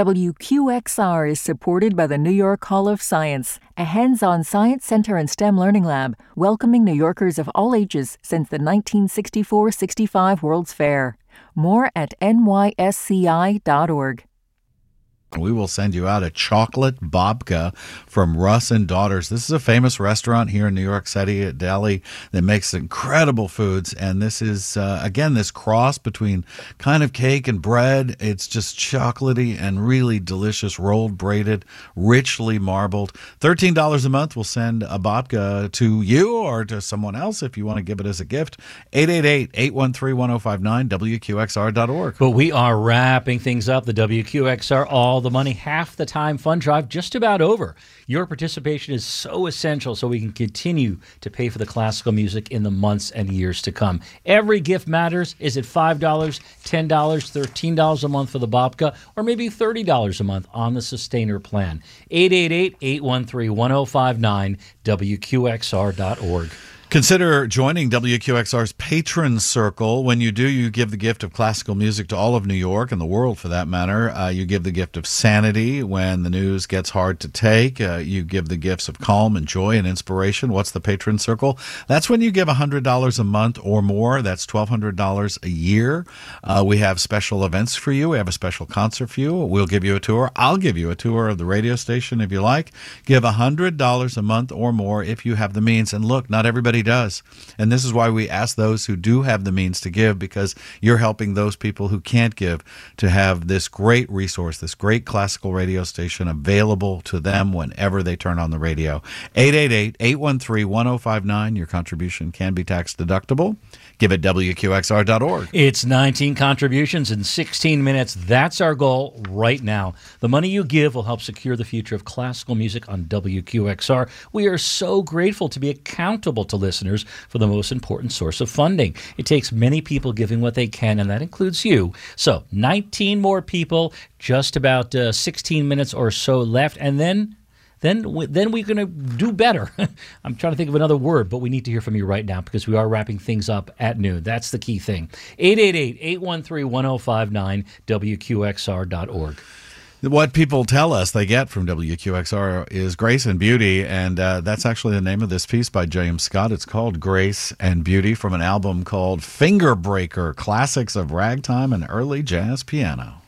WQXR is supported by the New York Hall of Science, a hands-on science center and STEM learning lab, welcoming New Yorkers of all ages since the 1964-65 World's Fair. More at nysci.org. We will send you out a chocolate babka from Russ and Daughters. This is a famous restaurant here in New York City at Delhi that makes incredible foods. And this is, again, this cross between kind of cake and bread. It's just chocolatey and really delicious, rolled, braided, richly marbled. $13 a month. We'll send a babka to you or to someone else if you want to give it as a gift. 888-813-1059, WQXR.org. But we are wrapping things up. The WQXR All the Money Half the Time Fund Drive just about over. Your participation is so essential so we can continue to pay for the classical music in the months and years to come. Every gift matters. Is it $5, $10, $13 a month for the babka, or maybe $30 a month on the Sustainer plan? 888-813-1059, WQXR.org. Consider joining WQXR's Patron Circle. When you do, you give the gift of classical music to all of New York and the world, for that matter. You give the gift of sanity when the news gets hard to take. You give the gifts of calm and joy and inspiration. What's the Patron Circle? That's when you give $100 a month or more. That's $1,200 a year. We have special events for you. We have a special concert for you. We'll give you a tour. I'll give you a tour of the radio station if you like. Give $100 a month or more if you have the means. And look, not everybody does. And this is why we ask those who do have the means to give, because you're helping those people who can't give to have this great resource, this great classical radio station available to them whenever they turn on the radio. 888-813-1059. Your contribution can be tax deductible. Give it WQXR.org. It's 19 contributions in 16 minutes. That's our goal right now. The money you give will help secure the future of classical music on WQXR. We are so grateful to be accountable to listeners for the most important source of funding. It takes many people giving what they can, and that includes you. So 19 more people, just about 16 minutes or so left, and then we're going to do better. I'm trying to think of another word, but we need to hear from you right now because we are wrapping things up at noon. That's the key thing. 888-813-1059, WQXR.org. What people tell us they get from WQXR is grace and beauty, and that's actually the name of this piece by James Scott. It's called Grace and Beauty from an album called Finger Breaker, Classics of Ragtime and Early Jazz Piano.